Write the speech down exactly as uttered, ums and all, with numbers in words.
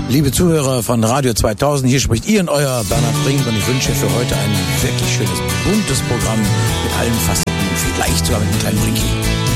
Liebe Zuhörer von Radio zweitausend, hier spricht Ihr und Euer Bernhard Brink und ich wünsche für heute ein wirklich schönes, buntes Programm mit allen Facetten, vielleicht sogar mit einem kleinen Brinki.